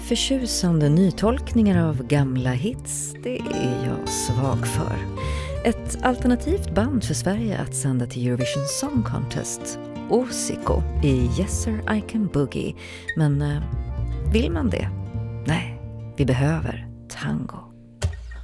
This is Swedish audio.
Förtjusande nytolkningar av gamla hits, det är jag svag för. Ett alternativt band för Sverige att sända till Eurovision Song Contest, Osiko i Yes Sir I Can Boogie. Men vill man det? Nej, vi behöver tango.